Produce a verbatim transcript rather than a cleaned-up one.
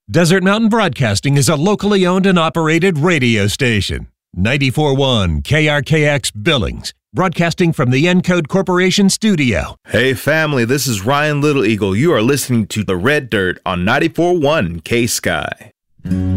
Desert Mountain Broadcasting is a locally owned and operated radio station. ninety-four point one K R K X Billings, broadcasting from the Encode Corporation studio. Hey family, this is Ryan Little Eagle. You are listening to The Red Dirt on ninety-four point one K-Sky.